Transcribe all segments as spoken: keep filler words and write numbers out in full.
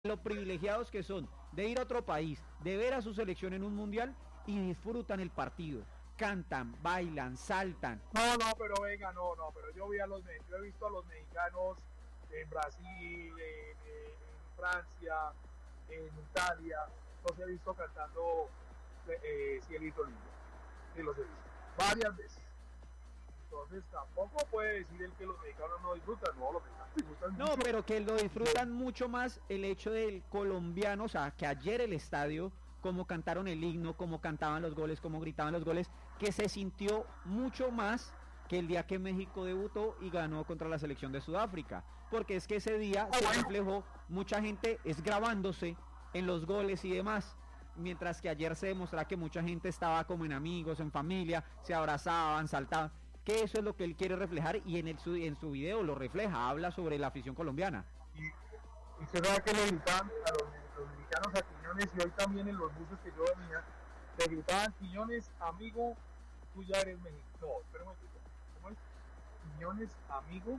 lo privilegiados que son de ir a otro país, de ver a su selección en un mundial y disfrutan el partido, cantan, bailan, saltan. No, no, pero venga, no, no, pero yo vi a los, yo he visto a los mexicanos en Brasil, en, en Francia, en Italia, los he visto cantando eh, Cielito Lindo, y los he visto varias veces. Entonces tampoco puede decir el que los mexicanos no disfrutan, no, los mexicanos disfrutan No, mucho. pero que lo disfrutan mucho más el hecho del colombiano, o sea, que ayer el estadio, como cantaron el himno, como cantaban los goles, como gritaban los goles, que se sintió mucho más que el día que México debutó y ganó contra la selección de Sudáfrica, porque es que ese día se reflejó, mucha gente es grabándose en los goles y demás, mientras que ayer se demostraba que mucha gente estaba como en amigos, en familia, se abrazaban, saltaban, que eso es lo que él quiere reflejar y en, el, su, en su video lo refleja, habla sobre la afición colombiana. Y, y se ve que le gritaban a los, los mexicanos a Quiñones, y hoy también en los buses que yo venía, le gritaban: Quiñones, amigo, tú ya eres mexicano. No, espera un momentito. ¿Cómo es? Quiñones, amigo,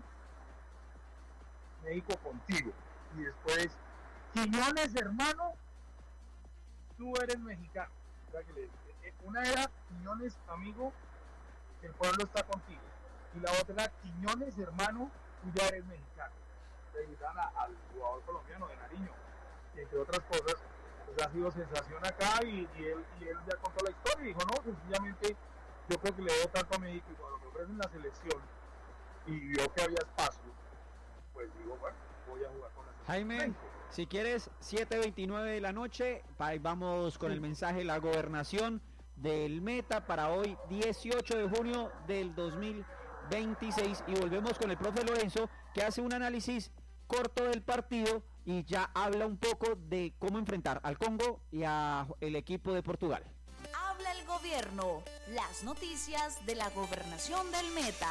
México contigo. Y después, Quiñones, hermano, tú eres mexicano. O sea, que le, una era Quiñones, amigo, el pueblo está contigo. Y la otra era Quiñones, hermano, tú ya eres mexicano. Le gritan al jugador colombiano de Nariño, y entre otras cosas, pues ha sido sensación acá, y, y, él, y él ya contó la historia y dijo: no, sencillamente yo creo que le debo tanto a México, y cuando me ofrecen la selección y vio que había espacio, pues digo, bueno, voy a jugar con la selección. Jaime, si quieres, siete veintinueve de la noche, vamos con el mensaje de la gobernación del Meta para hoy, dieciocho de junio del dos mil veintiséis, y volvemos con el profe Lorenzo, que hace un análisis corto del partido y ya habla un poco de cómo enfrentar al Congo y al equipo de Portugal. Habla el gobierno, las noticias de la gobernación del Meta.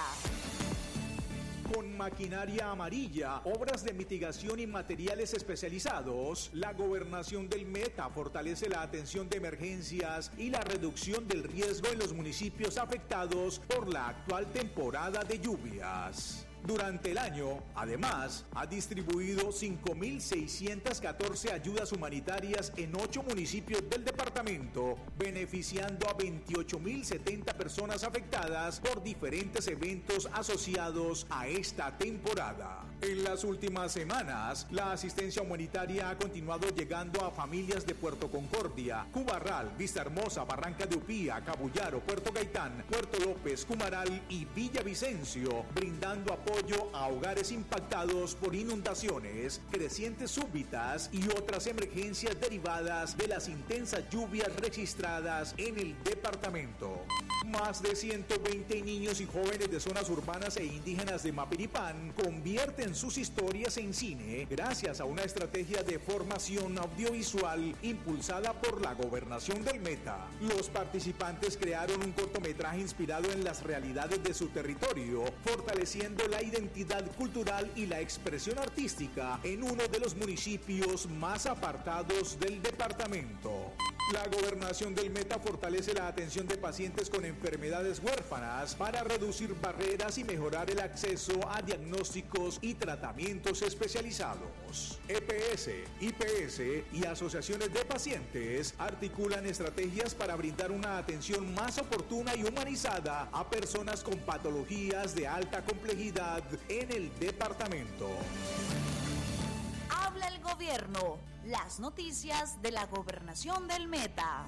Con maquinaria amarilla, obras de mitigación y materiales especializados, la gobernación del Meta fortalece la atención de emergencias y la reducción del riesgo en los municipios afectados por la actual temporada de lluvias. Durante el año, además, ha distribuido cinco mil seiscientas catorce ayudas humanitarias en ocho municipios del departamento, beneficiando a veintiocho mil setenta personas afectadas por diferentes eventos asociados a esta temporada. En las últimas semanas, la asistencia humanitaria ha continuado llegando a familias de Puerto Concordia, Cubarral, Vista Hermosa, Barranca de Upía, Cabullaro, Puerto Gaitán, Puerto López, Cumaral y Villavicencio, brindando apoyo a hogares impactados por inundaciones, crecientes súbitas y otras emergencias derivadas de las intensas lluvias registradas en el departamento. Más de ciento veinte niños y jóvenes de zonas urbanas e indígenas de Mapiripán convierten sus historias en cine gracias a una estrategia de formación audiovisual impulsada por la gobernación del Meta. Los participantes crearon un cortometraje inspirado en las realidades de su territorio, fortaleciendo la identidad cultural y la expresión artística en uno de los municipios más apartados del departamento. La gobernación del Meta fortalece la atención de pacientes con enfermedades huérfanas para reducir barreras y mejorar el acceso a diagnósticos y tratamientos especializados. E P S, I P S y asociaciones de pacientes articulan estrategias para brindar una atención más oportuna y humanizada a personas con patologías de alta complejidad en el departamento. Habla el gobierno, las noticias de la gobernación del Meta.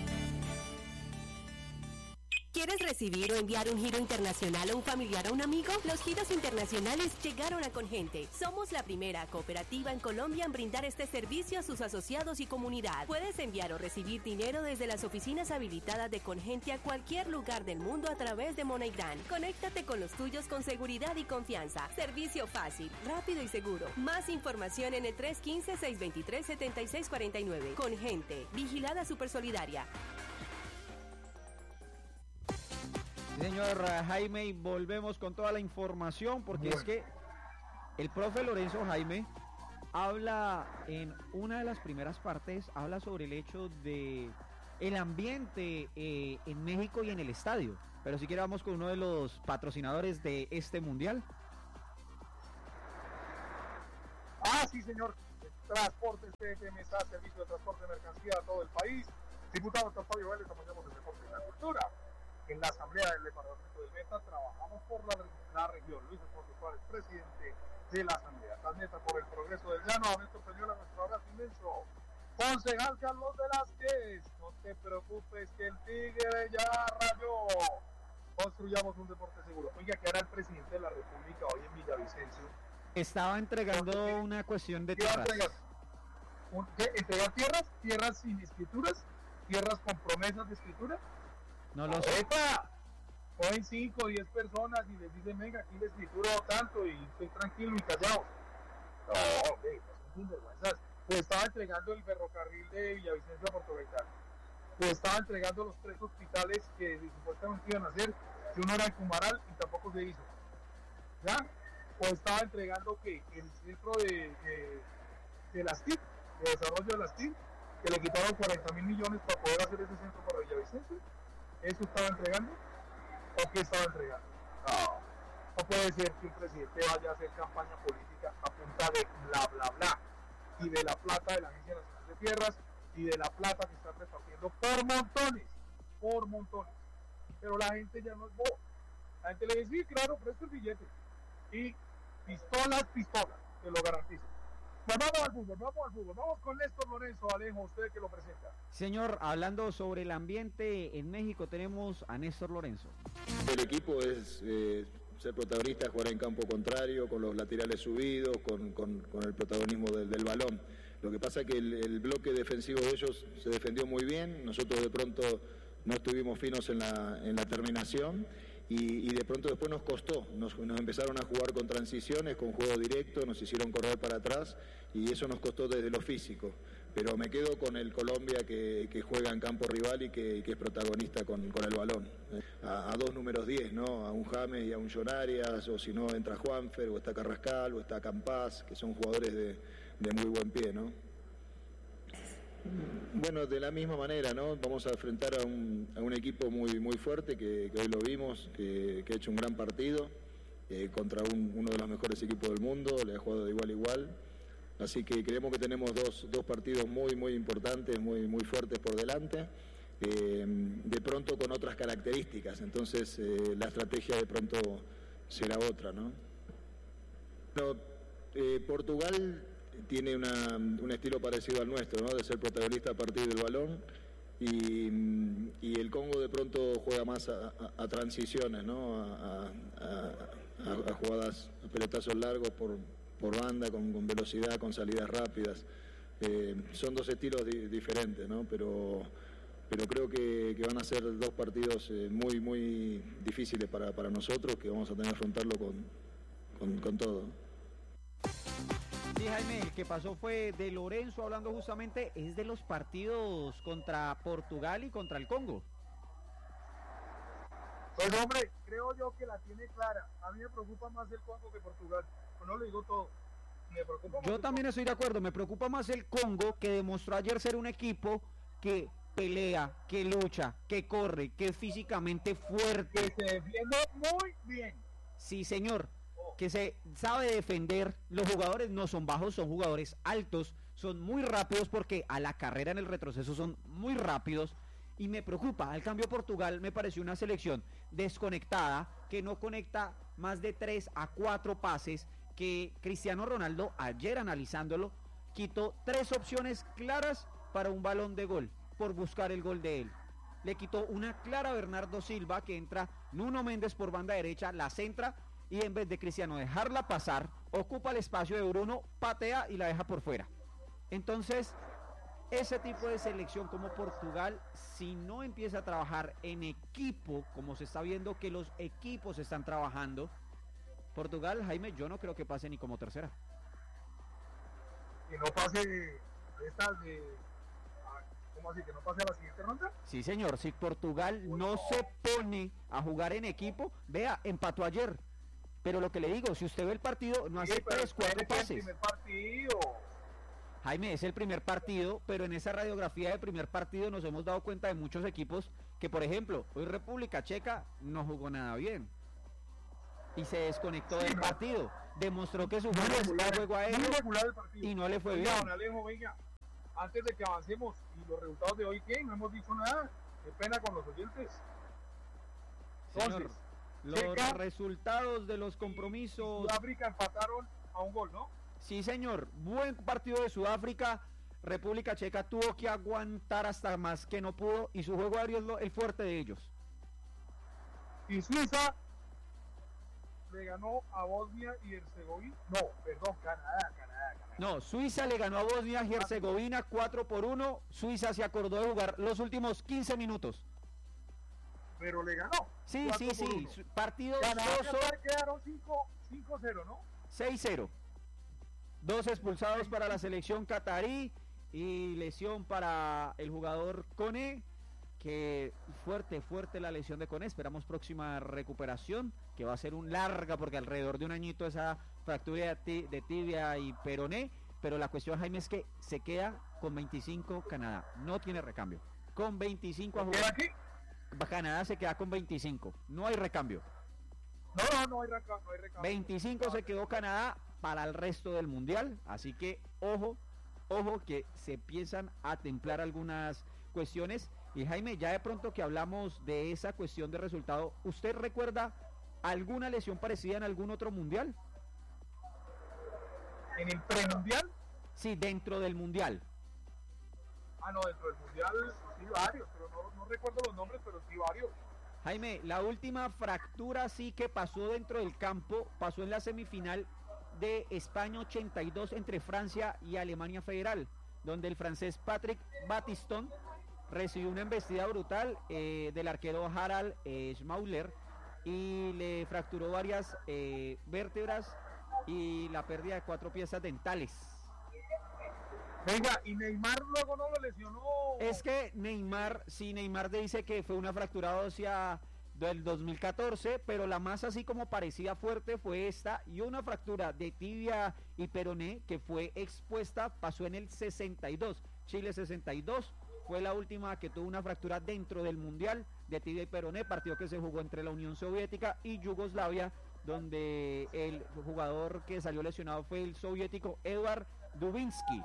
¿Quieres recibir o enviar un giro internacional a un familiar o un amigo? Los giros internacionales llegaron a Congente. Somos la primera cooperativa en Colombia en brindar este servicio a sus asociados y comunidad. Puedes enviar o recibir dinero desde las oficinas habilitadas de Congente a cualquier lugar del mundo a través de MoneyGram. Conéctate con los tuyos con seguridad y confianza. Servicio fácil, rápido y seguro. Más información en el tres uno cinco, seis dos tres, siete seis cuatro nueve. Congente, vigilada supersolidaria. Señor Jaime, y volvemos con toda la información, porque bueno, es que el profe Lorenzo Jaime habla en una de las primeras partes, habla sobre el hecho de el ambiente eh, en México y en el estadio. Pero si quiere vamos con uno de los patrocinadores de este mundial. Ah, sí, señor. Transportes T F M S A, servicio de transporte de mercancía a todo el país. Diputado doctor Fabio Vélez, apoyamos el deporte y la cultura. En la Asamblea del Departamento del Meta trabajamos por la, la región. Luis Alfonso Suárez, presidente de la Asamblea. Meta por el progreso del llano. A Néstor Peñola, nuestro abrazo inmenso. Concejal Carlos Velázquez, no te preocupes que el Tigre ya rayó. Construyamos un deporte seguro. Oiga, que era el presidente de la República hoy en Villavicencio. Estaba entregando una cuestión de ¿Qué va a tierras. entregar? Un- ¿Qué? ¿Entregar tierras? ¿Tierras sin escrituras? ¿Tierras con promesas de escritura? No lo sé. ¡Epa! Cogen cinco o diez personas y les dicen, venga, aquí la escritura o tanto y estoy tranquilo y callado. No, hombre, pues son sinvergüenzas. Pues estaba entregando el ferrocarril de Villavicencio a Puerto Gaitán. Pues estaba entregando los tres hospitales que supuestamente iban a hacer, que uno era en Cumaral y tampoco se hizo. ¿Ya? O estaba entregando que el centro de, de, de las T I C, de desarrollo de las T I C, que le quitaron cuarenta mil millones para poder hacer ese centro para Villavicencio. ¿Eso estaba entregando? ¿O qué estaba entregando? No, no puede ser que un presidente vaya a hacer campaña política a punta de bla bla bla y de la plata de la Agencia Nacional de Tierras y de la plata que están repartiendo por montones, por montones. Pero la gente ya no es boba. La gente le dice, sí, claro, presta el billete. Y pistolas, pistolas, te lo garantizo. Pues vamos al fútbol, vamos al fútbol. Vamos con Néstor Lorenzo, Alejo, usted que lo presenta. Señor, hablando sobre el ambiente en México, tenemos a Néstor Lorenzo. El equipo es eh, ser protagonista, jugar en campo contrario, con los laterales subidos, con, con, con el protagonismo del, del balón. Lo que pasa es que el, el bloque defensivo de ellos se defendió muy bien, nosotros de pronto no estuvimos finos en la, en la terminación y, y de pronto después nos costó, nos, nos empezaron a jugar con transiciones, con juego directo, nos hicieron correr para atrás y eso nos costó desde lo físico. Pero me quedo con el Colombia que, que juega en campo rival y que, que es protagonista con, con el balón. A, a dos números diez, ¿no? A un James y a un John Arias, o si no entra Juanfer, o está Carrascal, o está Campás, que son jugadores de, de muy buen pie, ¿no? Bueno, de la misma manera, ¿no? Vamos a enfrentar a un, a un equipo muy, muy fuerte, que, que hoy lo vimos, que, que ha hecho un gran partido, eh, contra un, uno de los mejores equipos del mundo, le ha jugado de igual a igual. Así que creemos que tenemos dos, dos partidos muy, muy importantes, muy, muy fuertes por delante, eh, de pronto con otras características, entonces eh, la estrategia de pronto será otra, ¿no? Bueno, eh, Portugal tiene una, un estilo parecido al nuestro, ¿no? De ser protagonista a partir del balón y, y el Congo de pronto juega más a, a, a transiciones, ¿no? A, a, a, a jugadas, a pelotazos largos por por banda, con, con velocidad, con salidas rápidas. Eh, son dos estilos di diferentes, ¿no? Pero, pero creo que, que van a ser dos partidos eh, muy, muy difíciles para, para nosotros, que vamos a tener que afrontarlo con, con, con todo. Sí, Jaime, el que pasó fue de Lorenzo, hablando justamente, es de los partidos contra Portugal y contra el Congo. Pues hombre, creo yo que la tiene clara. A mí me preocupa más el Congo que Portugal. No le digo todo. Me preocupa más Yo el también Congo. estoy de acuerdo, me preocupa más el Congo, que demostró ayer ser un equipo que pelea, que lucha, que corre, que es físicamente fuerte. Que se defiende muy bien. Sí, señor, que se sabe defender. Los jugadores no son bajos, son jugadores altos, son muy rápidos porque a la carrera en el retroceso son muy rápidos. Y me preocupa, al cambio Portugal me pareció una selección desconectada, que no conecta más de tres a cuatro pases, que Cristiano Ronaldo, ayer analizándolo, quitó tres opciones claras para un balón de gol, por buscar el gol de él. Le quitó una clara a Bernardo Silva, que entra Nuno Méndez por banda derecha, la centra, y en vez de Cristiano dejarla pasar, ocupa el espacio de Bruno, patea y la deja por fuera. Entonces, ese tipo de selección como Portugal, si no empieza a trabajar en equipo, como se está viendo que los equipos están trabajando, Portugal, Jaime, yo no creo que pase ni como tercera. Que no pase esta de... ¿Cómo así? ¿Que no pase a la siguiente ronda? Sí, señor, si Portugal no se pone a jugar en equipo, vea, empató ayer. Pero lo que le digo, si usted ve el partido, no hace Sí, pero tres, cuatro espere que pases. el primer partido. Jaime, es el primer partido, pero en esa radiografía de primer partido nos hemos dado cuenta de muchos equipos que, por ejemplo, hoy República Checa no jugó nada bien y se desconectó Sí, del no. partido. demostró que su Muy juego es un regular, juego muy aéreo regular el partido. y no le fue Oiga, bien. don Alejo, venga, antes de que avancemos y los resultados de hoy, ¿qué? No hemos dicho nada. Qué pena con los oyentes. Señor, Entonces, los Checa resultados de los y compromisos. Sudáfrica empataron a un gol, ¿no? Sí, señor. Buen partido de Sudáfrica. República Checa tuvo que aguantar hasta más que no pudo y su juego aéreo es lo- el fuerte de ellos. Y Suiza le ganó a Bosnia y Herzegovina. No, perdón, Canadá, Canadá, Canadá. No, Suiza le ganó a Bosnia y Herzegovina cuatro por uno. Suiza se acordó de jugar los últimos quince minutos. Pero le ganó. Sí, cuatro sí, por sí. uno. Su- Partido Canadá y soso, Qatar quedaron cinco cero, ¿no? seis cero. Dos expulsados para la selección catarí y lesión para el jugador Kone, que fuerte, fuerte la lesión de Kone. Esperamos próxima recuperación, que va a ser un larga, porque alrededor de un añito esa fractura de ti- de tibia y peroné, pero la cuestión, Jaime, es que se queda con veinticinco Canadá, no tiene recambio. Con veinticinco a ¿Queda jugar. aquí? Canadá se queda con veinticinco, no hay recambio. No, no, no hay recambio. No hay recambio. veinticinco se quedó Canadá para el resto del mundial, así que ojo, ojo que se empiezan a templar algunas cuestiones. Y Jaime, ya de pronto que hablamos de esa cuestión de resultado, ¿usted recuerda alguna lesión parecida en algún otro mundial? ¿En el premundial? Sí, dentro del mundial. Ah, no, dentro del mundial sí varios, pero no, no recuerdo los nombres, pero sí varios. Jaime, la última fractura sí que pasó dentro del campo, pasó en la semifinal de España ochenta y dos entre Francia y Alemania Federal, donde el francés Patrick Battiston recibió una embestida brutal eh, del arquero Harald eh, Schmauler y le fracturó varias eh, vértebras y la pérdida de cuatro piezas dentales. Venga, y Neymar luego no lo lesionó. Es que Neymar, sí, Neymar dice que fue una fractura ósea del dos mil catorce, pero la más así como parecida fuerte fue esta, y una fractura de tibia y peroné que fue expuesta, pasó en el sesenta y dos, Chile sesenta y dos, fue la última que tuvo una fractura dentro del Mundial de tibia y peroné, partido que se jugó entre la Unión Soviética y Yugoslavia, donde el jugador que salió lesionado fue el soviético Eduard Dubinsky.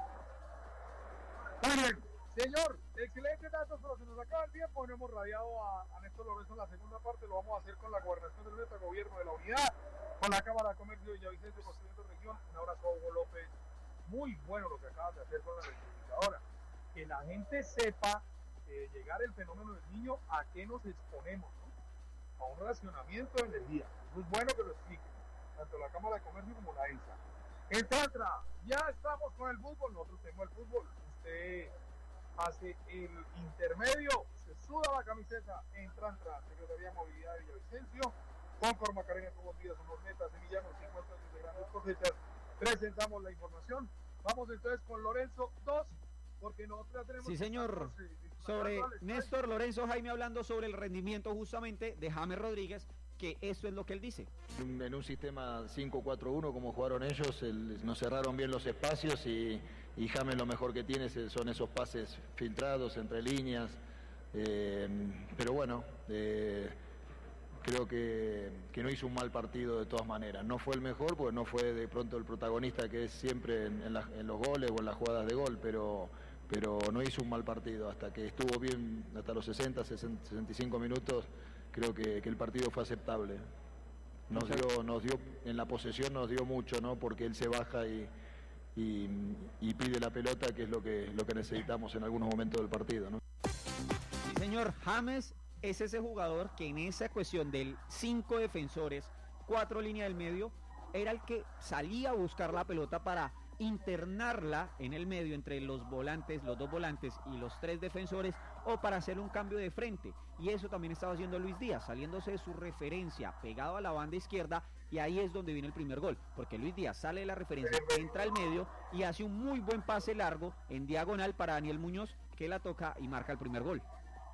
Muy bien, señor, excelentes datos, pero se nos acaba el tiempo. No hemos radiado a, a Néstor Lorenzo en la segunda parte. Lo vamos a hacer con la gobernación del Meta, gobierno de la unidad, con la Cámara de Comercio de Villavicencio, Construyendo Región. Un abrazo a Hugo López. Muy bueno lo que acabas de hacer con la electrificadora. Que la gente sepa eh, llegar el fenómeno del niño, a qué nos exponemos, ¿no? A un racionamiento de energía. Eso es bueno que lo expliquen, tanto la Cámara de Comercio como la ENSA. En Tantra, ya estamos con el fútbol. Nosotros tenemos el fútbol. Usted hace el intermedio, se suda la camiseta en Trantra, Secretaría de Movilidad de Villavicencio, Concord, Macarena, Cobos Díaz, Honor Meta, Semillano, cincuenta años de grandes cosechas. Presentamos la información. Vamos entonces con Lorenzo dos, porque nosotros tenemos... Sí, señor. Sobre Néstor Lorenzo, Jaime, hablando sobre el rendimiento justamente de James Rodríguez, que eso es lo que él dice. En, en un sistema cinco cuatro uno como jugaron ellos, el, nos cerraron bien los espacios y, y James lo mejor que tiene son esos pases filtrados entre líneas, eh, pero bueno, eh, creo que, que no hizo un mal partido de todas maneras. No fue el mejor porque no fue de pronto el protagonista que es siempre en, en, la, en los goles o en las jugadas de gol, pero... pero no hizo un mal partido, hasta que estuvo bien hasta los sesenta, sesenta y cinco minutos, creo que, que el partido fue aceptable. Nos dio, nos dio, en la posesión nos dio mucho, ¿no? Porque él se baja y, y, y pide la pelota, que es lo que, lo que necesitamos en algunos momentos del partido, ¿no? Sí, señor, James es ese jugador que en esa cuestión del cinco defensores, cuatro líneas del medio, era el que salía a buscar la pelota para internarla en el medio entre los volantes, los dos volantes y los tres defensores, o para hacer un cambio de frente, y eso también estaba haciendo Luis Díaz, saliéndose de su referencia, pegado a la banda izquierda, y ahí es donde viene el primer gol, porque Luis Díaz sale de la referencia, entra al medio y hace un muy buen pase largo en diagonal para Daniel Muñoz, que la toca y marca el primer gol.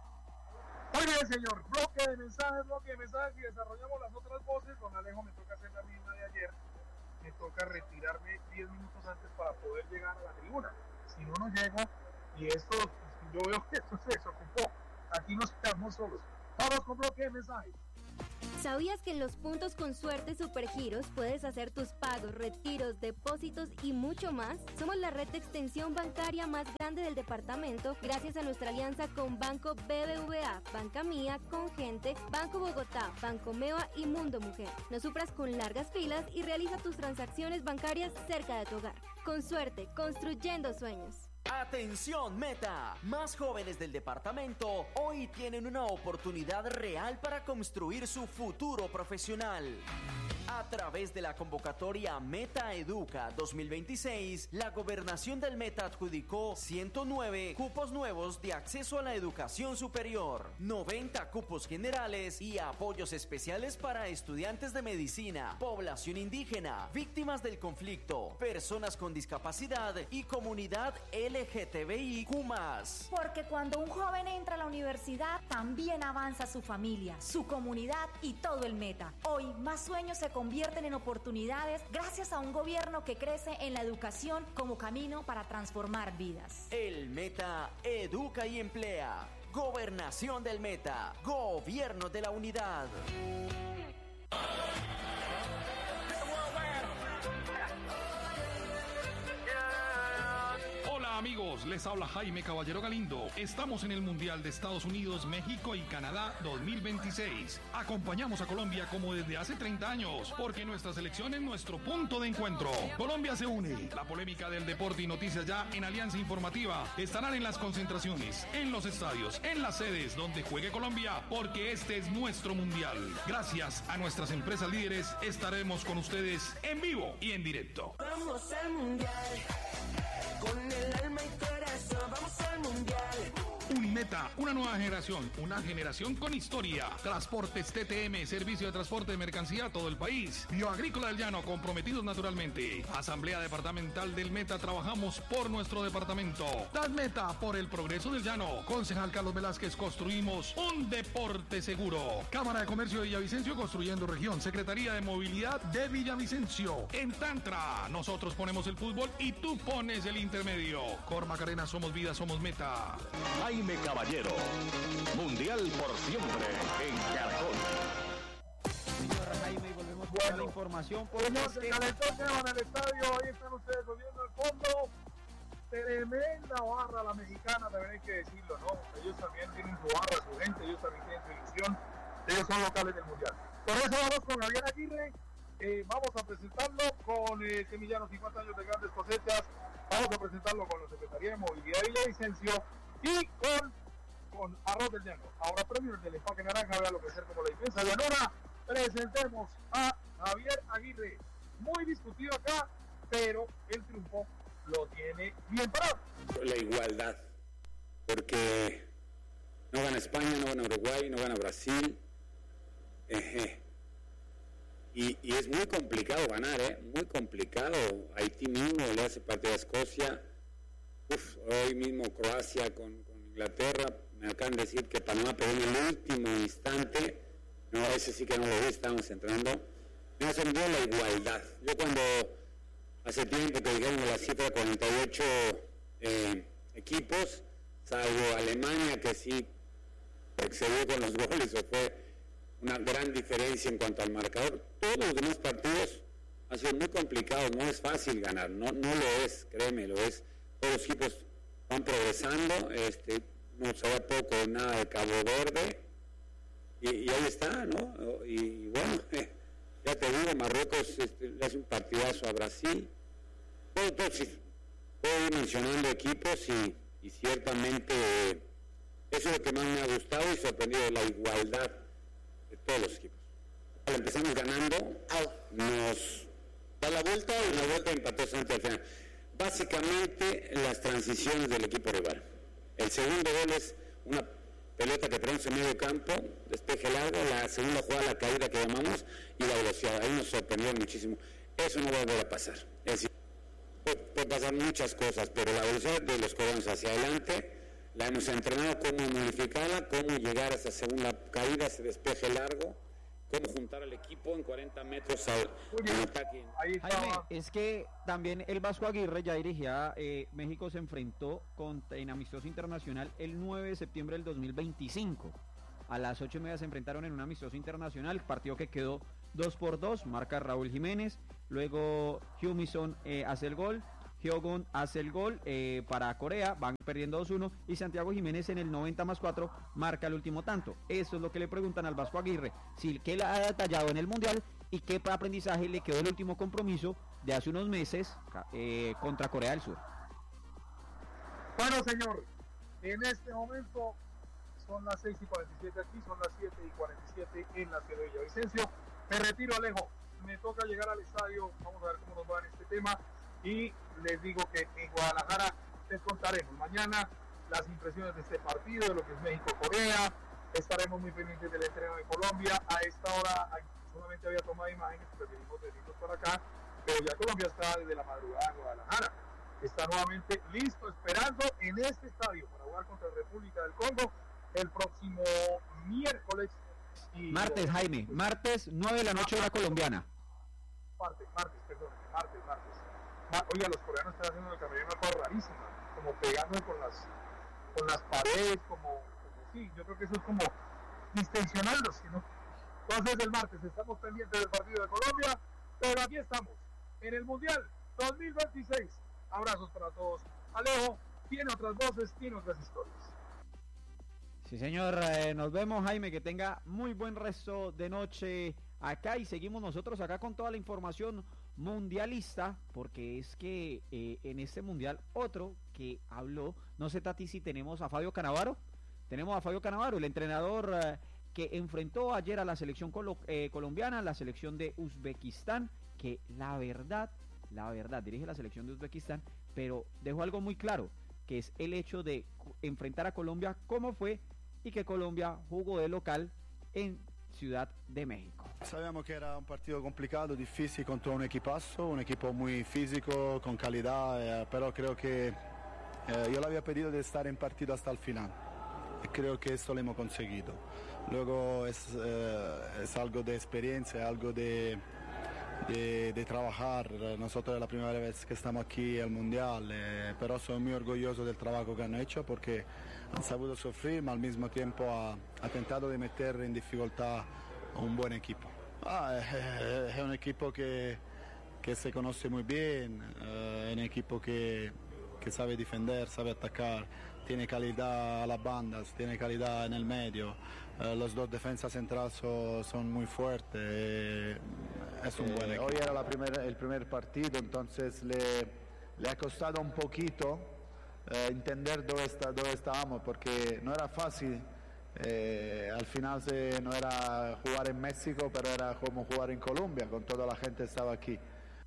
Muy bien, señor, bloque de mensajes, bloque de mensajes, y desarrollamos las otras voces. Don Alejo, me toca hacer la misma de ayer. Me toca retirarme diez minutos antes para poder llegar a la tribuna. Si no, no llego, y esto, yo veo que esto se desocupó. Aquí nos quedamos solos. Vamos con bloque de mensajes. ¿Sabías que en los puntos con suerte Supergiros puedes hacer tus pagos, retiros, depósitos y mucho más? Somos la red de extensión bancaria más grande del departamento gracias a nuestra alianza con Banco B B V A, Banca Mía, Congente, Banco Bogotá, Banco Meva y Mundo Mujer. No sufras con largas filas y realiza tus transacciones bancarias cerca de tu hogar. Con suerte, construyendo sueños. ¡Atención, Meta! Más jóvenes del departamento hoy tienen una oportunidad real para construir su futuro profesional. A través de la convocatoria Meta Educa dos mil veintiséis, la Gobernación del Meta adjudicó ciento nueve cupos nuevos de acceso a la educación superior, noventa cupos generales y apoyos especiales para estudiantes de medicina, población indígena, víctimas del conflicto, personas con discapacidad y comunidad L G T B I Q más. Porque cuando un joven entra a la universidad, también avanza su familia, su comunidad y todo el Meta. Hoy, más sueños se convierten en oportunidades gracias a un gobierno que crece en la educación como camino para transformar vidas. El Meta educa y emplea. Gobernación del Meta. Gobierno de la unidad. Amigos, les habla Jaime Caballero Galindo. Estamos en el Mundial de Estados Unidos, México y Canadá dos mil veintiséis. Acompañamos a Colombia como desde hace treinta años, porque nuestra selección es nuestro punto de encuentro. Colombia se une. La polémica del deporte y noticias ya en Alianza Informativa estarán en las concentraciones, en los estadios, en las sedes donde juegue Colombia, porque este es nuestro Mundial. Gracias a nuestras empresas líderes estaremos con ustedes en vivo y en directo. Vamos al Mundial. Con el alma y corazón, vamos al Mundial. Unimeta, una nueva generación, una generación con historia. Transportes T T M, servicio de transporte de mercancía a todo el país. Bioagrícola del Llano, comprometidos naturalmente. Asamblea Departamental del Meta, trabajamos por nuestro departamento. Transmeta, por el progreso del Llano. Concejal Carlos Velázquez, construimos un deporte seguro. Cámara de Comercio de Villavicencio, construyendo región. Secretaría de Movilidad de Villavicencio. En Tantra, nosotros ponemos el fútbol y tú pones el intermedio. Cor Macarena, somos vida, somos Meta. Jaime Caballero, Mundial por siempre en Caracol. Señor Jaime, volvemos bueno, con la información. Por bueno, se calentó el tema en el estadio, ahí están ustedes oyendo el fondo. Tremenda barra la mexicana, también hay que decirlo, ¿no? Ellos también tienen su barra, su gente, ellos también tienen su ilusión. Ellos son locales del Mundial. Por eso vamos con Javier Aguirre, eh, vamos a presentarlo con eh, Semillano, cincuenta años de grandes cosechas. Vamos a presentarlo con la Secretaría de Movilidad y Villavicencio y con, con Arroz del Llano. Ahora premio del empaque naranja, vea lo que hacer como la defensa llanora. Presentemos a Javier Aguirre. Muy discutido acá, pero el triunfo lo tiene bien parado. La igualdad, porque no gana España, no gana Uruguay, no gana Brasil. Eh, y, y es muy complicado ganar, ¿eh? Muy complicado. Haití mismo le hace partido a Escocia. Uf, hoy mismo Croacia con, con Inglaterra. Me acaban de decir que Panamá pegó en el último instante. No, ese sí que no lo vi, estábamos entrenando. Me asombró la igualdad. Yo cuando hace tiempo que dijeron la cifra cuarenta y ocho eh, equipos, salvo Alemania, que sí excedió con los goles, o fue una gran diferencia en cuanto al marcador. Todos los demás partidos han sido muy complicados, no es fácil ganar, no, no lo es, créeme, lo es. Todos los equipos van progresando, este, no se va poco nada de Cabo Verde, y, y ahí está, ¿no? Y, y bueno, eh, ya te digo, Marruecos este, le hace un partidazo a Brasil. Todo, todo, sí, puedo ir mencionando equipos y, y ciertamente eh, eso es lo que más me ha gustado y sorprendido, la igualdad de todos los equipos. Empezamos ganando, nos da la vuelta y la vuelta empató Santos al final. Básicamente las transiciones del equipo rival. El segundo gol es una pelota que traemos en medio campo, despeje largo, la segunda jugada, la caída que llamamos, y la velocidad. Ahí nos sorprendió muchísimo. Eso no va a volver a pasar. Es decir, puede, puede pasar muchas cosas, pero la velocidad de los coreanos hacia adelante, la hemos entrenado, cómo modificarla, cómo llegar a esa segunda caída, ese despeje largo, cómo juntar al equipo en cuarenta metros al, al ataque. Jaime, es que también el Vasco Aguirre ya dirigía, eh, México se enfrentó con, en amistoso internacional el nueve de septiembre del dos mil veinticinco. A las ocho y media se enfrentaron en un amistoso internacional, partido que quedó dos por dos, marca Raúl Jiménez, luego Humison eh, hace el gol, Hyogon hace el gol eh, para Corea, van perdiendo dos uno y Santiago Jiménez en el noventa más cuatro marca el último tanto. Eso es lo que le preguntan al Vasco Aguirre, si que la ha detallado en el Mundial y qué aprendizaje le quedó el último compromiso de hace unos meses eh, contra Corea del Sur. Bueno, señor, en este momento son las seis y cuarenta y siete aquí, son las siete y cuarenta y siete en la ciudad de Villavicencio. Me retiro, Alejo, me toca llegar al estadio, vamos a ver cómo nos va en este tema y les digo que en Guadalajara les contaremos mañana las impresiones de este partido, de lo que es México-Corea, estaremos muy pendientes del entreno de Colombia. A esta hora solamente había tomado imágenes, preferimos venirnos para acá, pero ya Colombia está desde la madrugada en Guadalajara, está nuevamente listo, esperando en este estadio para jugar contra la República del Congo el próximo miércoles. Y martes, Jaime, martes nueve de la noche hora colombiana. Martes, martes, perdón, martes, martes. Ma Oiga, los coreanos están haciendo el camino una cosa rarísima, como pegando con las con las paredes, como, como sí, yo creo que eso es como distensionándose, ¿no? Entonces el martes estamos pendientes del partido de Colombia, pero aquí estamos, en el Mundial dos mil veintiséis. Abrazos para todos. Alejo tiene otras voces, tiene otras historias. Sí, señor, eh, nos vemos, Jaime, que tenga muy buen resto de noche acá y seguimos nosotros acá con toda la información mundialista, porque es que eh, en este mundial otro que habló, no sé, Tati, si tenemos a Fabio Cannavaro, tenemos a Fabio Cannavaro, el entrenador eh, que enfrentó ayer a la selección colo eh, colombiana, la selección de Uzbekistán, que la verdad, la verdad, dirige la selección de Uzbekistán, pero dejó algo muy claro, que es el hecho de enfrentar a Colombia como fue y que Colombia jugó de local en Ciudad de México. Sabíamos que era un partido complicado, difícil contra un equipazo, un equipo muy físico, con calidad, eh, pero creo que eh, yo le había pedido de estar en partido hasta el final y creo que eso lo hemos conseguido. Luego es, eh, es algo de experiencia, algo de, de, de trabajar. Nosotros es la primera vez que estamos aquí en el Mundial, eh, pero soy muy orgulloso del trabajo que han hecho porque han sabido sufrir, pero al mismo tiempo ha, ha tentado de meter en dificultad a un buen equipo. Ah, es, es un equipo que, que se conoce muy bien, eh, es un equipo que, que sabe defender, sabe atacar, tiene calidad a las bandas, tiene calidad en el medio, eh, los dos defensas centrales son, son muy fuertes, eh, es un buen equipo. Hoy era la primer, el primer partido, entonces le, le ha costado un poquito Eh, entender dónde, está, dónde estábamos, porque no era fácil, eh, al final se, no era jugar en México, pero era como jugar en Colombia, con toda la gente que estaba aquí.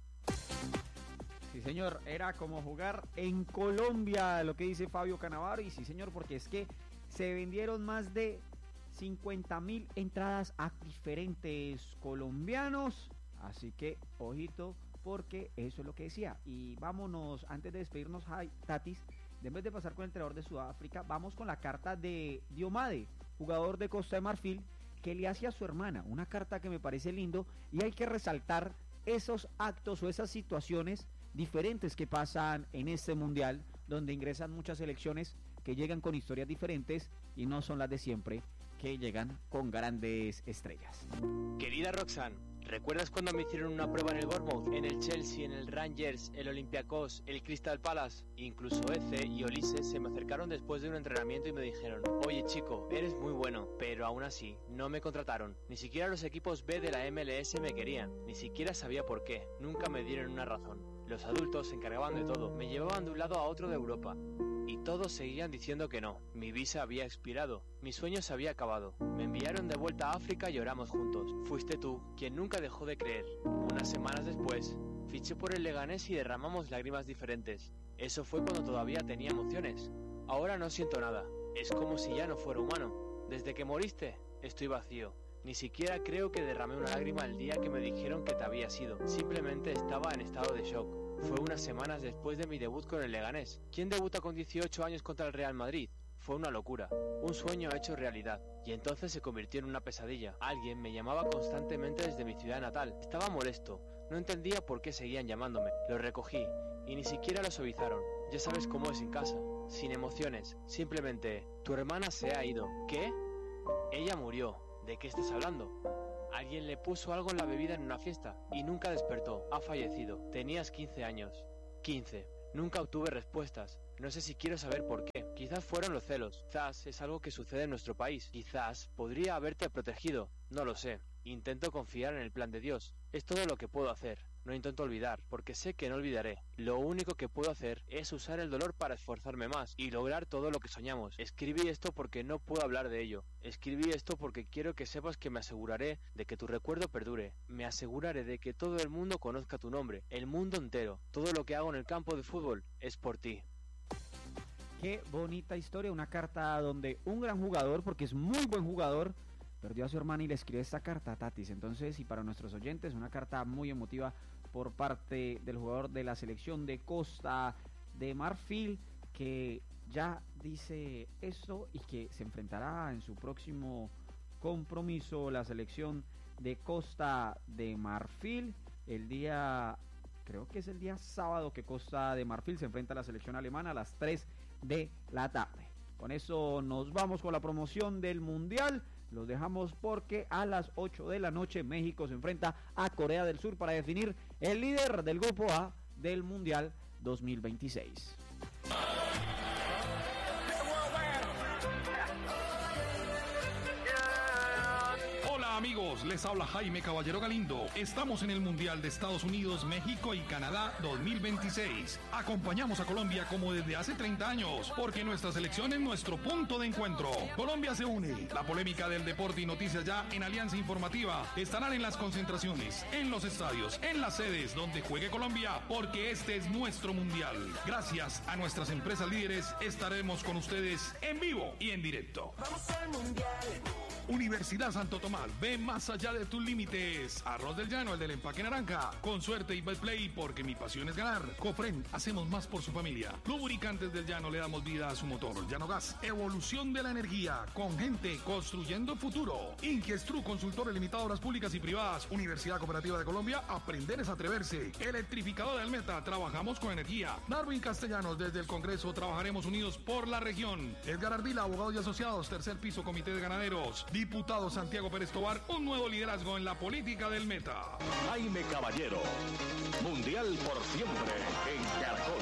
Sí, señor, era como jugar en Colombia, lo que dice Fabio Cannavaro, y sí, señor, porque es que se vendieron más de cincuenta mil entradas a diferentes colombianos, así que, ojito, porque eso es lo que decía. Y vámonos, antes de despedirnos, Tatis, en vez de pasar con el entrenador de Sudáfrica, vamos con la carta de Diomade, jugador de Costa de Marfil, que le hace a su hermana, una carta que me parece lindo, y hay que resaltar esos actos o esas situaciones diferentes que pasan en este mundial, donde ingresan muchas selecciones que llegan con historias diferentes y no son las de siempre, que llegan con grandes estrellas. Querida Roxanne, ¿recuerdas cuando me hicieron una prueba en el Bournemouth, en el Chelsea, en el Rangers, el Olympiacos, el Crystal Palace? Incluso Eze y Olise se me acercaron después de un entrenamiento y me dijeron: oye chico, eres muy bueno, pero aún así no me contrataron. Ni siquiera los equipos B de la M L S me querían, ni siquiera sabía por qué, nunca me dieron una razón. Los adultos se encargaban de todo, me llevaban de un lado a otro de Europa. Y todos seguían diciendo que no, mi visa había expirado, mi sueño se había acabado. Me enviaron de vuelta a África y lloramos juntos. Fuiste tú quien nunca dejó de creer. Unas semanas después, fiché por el Leganés y derramamos lágrimas diferentes. Eso fue cuando todavía tenía emociones. Ahora no siento nada, es como si ya no fuera humano. Desde que moriste, estoy vacío. Ni siquiera creo que derramé una lágrima el día que me dijeron que te había sido. Simplemente estaba en estado de shock. Fue unas semanas después de mi debut con el Leganés. ¿Quién debuta con dieciocho años contra el Real Madrid? Fue una locura, un sueño hecho realidad, y entonces se convirtió en una pesadilla. Alguien me llamaba constantemente desde mi ciudad natal. Estaba molesto, no entendía por qué seguían llamándome. Lo recogí, y ni siquiera lo suavizaron. Ya sabes cómo es en casa, sin emociones, simplemente, tu hermana se ha ido. ¿Qué? Ella murió. ¿De qué estás hablando? Alguien le puso algo en la bebida en una fiesta y nunca despertó. Ha fallecido. Tenías quince años. quince. Nunca obtuve respuestas. No sé si quiero saber por qué. Quizás fueron los celos. Quizás es algo que sucede en nuestro país. Quizás podría haberte protegido. No lo sé. Intento confiar en el plan de Dios. Es todo lo que puedo hacer. No intento olvidar, porque sé que no olvidaré. Lo único que puedo hacer es usar el dolor para esforzarme más y lograr todo lo que soñamos. Escribí esto porque no puedo hablar de ello. Escribí esto porque quiero que sepas que me aseguraré de que tu recuerdo perdure. Me aseguraré de que todo el mundo conozca tu nombre. El mundo entero. Todo lo que hago en el campo de fútbol es por ti. Qué bonita historia, una carta donde un gran jugador, porque es muy buen jugador, perdió a su hermana y le escribe esta carta a Tatis. Entonces, y para nuestros oyentes, una carta muy emotiva por parte del jugador de la selección de Costa de Marfil, que ya dice eso y que se enfrentará en su próximo compromiso la selección de Costa de Marfil el día, creo que es el día sábado, que Costa de Marfil se enfrenta a la selección alemana a las tres de la tarde. Con eso nos vamos con la promoción del Mundial. Los dejamos porque a las ocho de la noche México se enfrenta a Corea del Sur para definir el líder del grupo A del Mundial dos mil veintiséis. Amigos, les habla Jaime Caballero Galindo. Estamos en el Mundial de Estados Unidos, México y Canadá dos mil veintiséis. Acompañamos a Colombia como desde hace treinta años, porque nuestra selección es nuestro punto de encuentro. Colombia se une. La polémica del deporte y noticias ya en Alianza Informativa estarán en las concentraciones, en los estadios, en las sedes donde juegue Colombia, porque este es nuestro Mundial. Gracias a nuestras empresas líderes estaremos con ustedes en vivo y en directo. Vamos al Mundial. Universidad Santo Tomás, ve más allá de tus límites. Arroz del Llano, el del empaque naranja. Con suerte y Betplay, porque mi pasión es ganar. Cofren, hacemos más por su familia. Lubricantes del Llano, le damos vida a su motor. Llano Gas, evolución de la energía. Con gente, construyendo futuro. Inquiestru, consultores limitados, obras públicas y privadas. Universidad Cooperativa de Colombia, aprender es atreverse. Electrificador del Meta, trabajamos con energía. Darwin Castellanos, desde el Congreso, trabajaremos unidos por la región. Edgar Ardila, abogados y asociados, tercer piso, Comité de Ganaderos. Diputado Santiago Pérez Tobar, un nuevo liderazgo en la política del Meta. Jaime Caballero, Mundial por siempre en Caracol.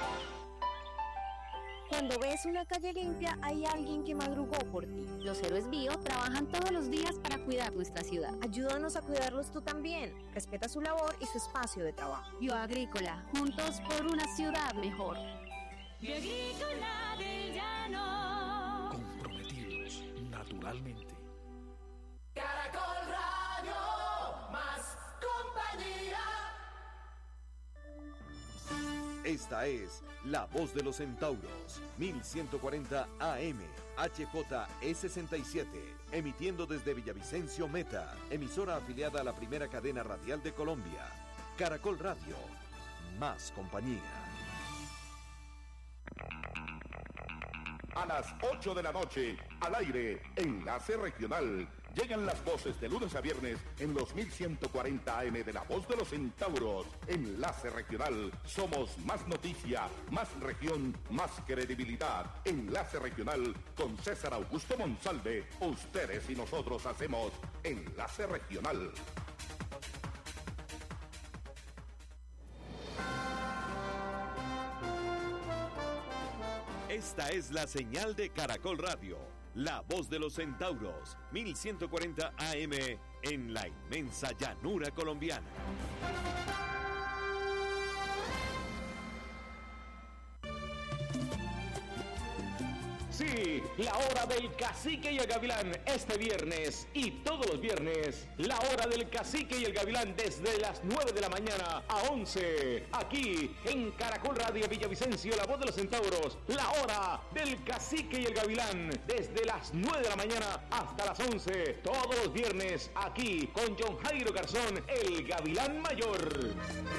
Cuando ves una calle limpia, hay alguien que madrugó por ti. Los héroes bio trabajan todos los días para cuidar nuestra ciudad. Ayúdanos a cuidarlos tú también. Respeta su labor y su espacio de trabajo. Bioagrícola, juntos por una ciudad mejor. Bioagrícola del Llano. Comprometidos naturalmente. Caracol Radio, más compañía. Esta es La Voz de los Centauros, mil ciento cuarenta A M, H J E sesenta y siete, emitiendo desde Villavicencio Meta, emisora afiliada a la primera cadena radial de Colombia. Caracol Radio, más compañía. A las ocho de la noche, al aire, Enlace Regional. Llegan las voces de lunes a viernes en los mil ciento cuarenta A M de La Voz de los Centauros. Enlace Regional. Somos más noticia, más región, más credibilidad. Enlace Regional con César Augusto Monsalve. Ustedes y nosotros hacemos Enlace Regional. Esta es la señal de Caracol Radio, La Voz de los Centauros, mil ciento cuarenta A M en la inmensa llanura colombiana. Sí, la hora del Cacique y el Gavilán este viernes y todos los viernes. La hora del Cacique y el Gavilán desde las nueve de la mañana a once. Aquí en Caracol Radio Villavicencio, La Voz de los Centauros. La hora del Cacique y el Gavilán desde las nueve de la mañana hasta las once. Todos los viernes aquí con John Jairo Garzón, el Gavilán Mayor.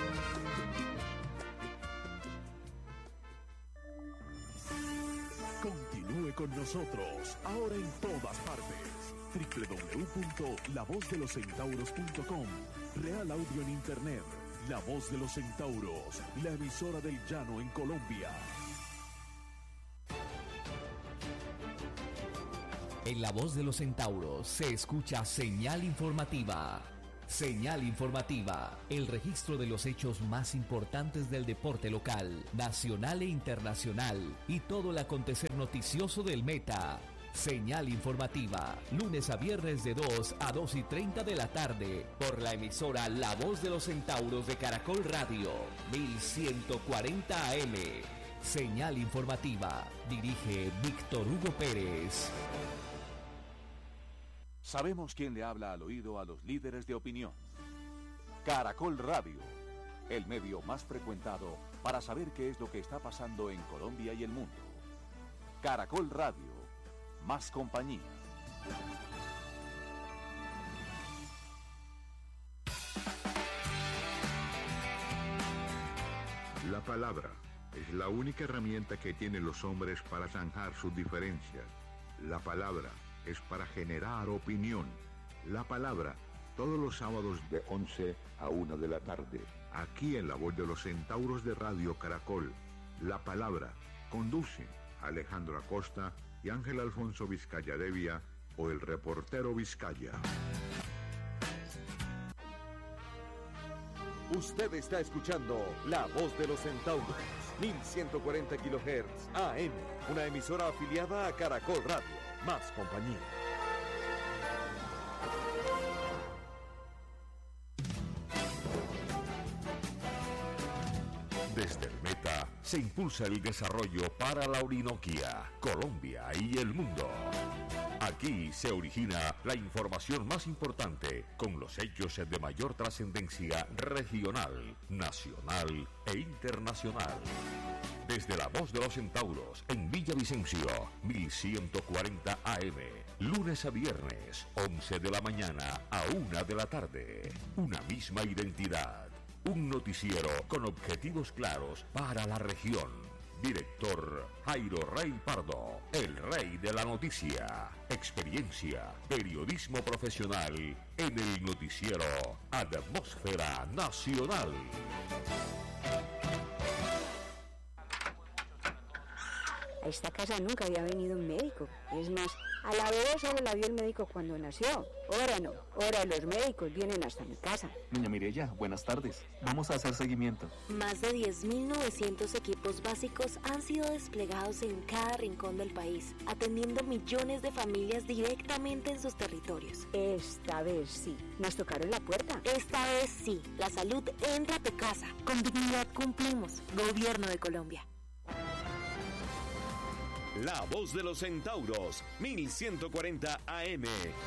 Continúe con nosotros, ahora en todas partes. doble u doble u doble u punto la voz de los centauros punto com. Real Audio en Internet. La Voz de los Centauros, la emisora del llano en Colombia. En La Voz de los Centauros se escucha señal informativa. Señal informativa, el registro de los hechos más importantes del deporte local, nacional e internacional y todo el acontecer noticioso del Meta. Señal informativa, lunes a viernes de dos a dos y treinta de la tarde, por la emisora La Voz de los Centauros de Caracol Radio, mil ciento cuarenta A M. Señal informativa, dirige Víctor Hugo Pérez. Sabemos quién le habla al oído a los líderes de opinión. Caracol Radio, el medio más frecuentado para saber qué es lo que está pasando en Colombia y el mundo. Caracol Radio, más compañía. La palabra es la única herramienta que tienen los hombres para zanjar sus diferencias. La palabra es para generar opinión. La palabra, todos los sábados de once a una de la tarde, aquí en La Voz de los Centauros de Radio Caracol. La palabra, conduce Alejandro Acosta y Ángel Alfonso Vizcaya Devia o el reportero Vizcaya. Usted está escuchando La Voz de los Centauros, mil ciento cuarenta kilohertz A M, una emisora afiliada a Caracol Radio, más compañía. Desde el Meta se impulsa el desarrollo para la Orinoquia, Colombia y el mundo. Aquí se origina la información más importante con los hechos de mayor trascendencia regional, nacional e internacional. Desde La Voz de los Centauros en Villavicencio, mil ciento cuarenta A M, lunes a viernes, once de la mañana a una de la tarde. Una misma identidad. Un noticiero con objetivos claros para la región. Director Jairo Rey Pardo, el rey de la noticia. Experiencia, periodismo profesional en el noticiero Atmósfera Nacional. A esta casa nunca había venido un médico. Es más, a la bebé solo la vio el médico cuando nació. Ahora no, ahora los médicos vienen hasta mi casa. Doña Mireya, buenas tardes. Vamos a hacer seguimiento. Más de diez mil novecientos equipos básicos han sido desplegados en cada rincón del país, atendiendo millones de familias directamente en sus territorios. Esta vez sí, nos tocaron la puerta. Esta vez sí, la salud entra a tu casa. Con dignidad cumplimos. Gobierno de Colombia. La Voz de los Centauros, mil ciento cuarenta A M.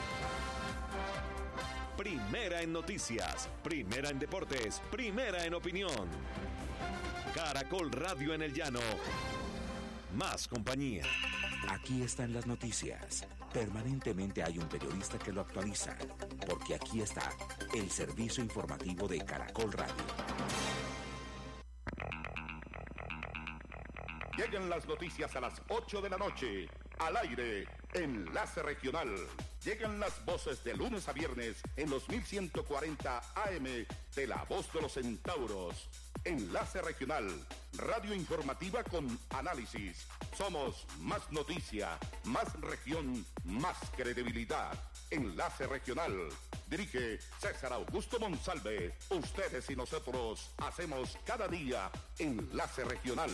Primera en noticias, primera en deportes, primera en opinión. Caracol Radio en el Llano. Más compañía. Aquí están las noticias. Permanentemente hay un periodista que lo actualiza, porque aquí está el servicio informativo de Caracol Radio. Llegan las noticias a las ocho de la noche, al aire, Enlace Regional. Llegan las voces de lunes a viernes en los mil ciento cuarenta A M de La Voz de los Centauros. Enlace Regional, radio informativa con análisis. Somos más noticia, más región, más credibilidad. Enlace Regional. Dirige César Augusto Monsalve. Ustedes y nosotros hacemos cada día Enlace Regional.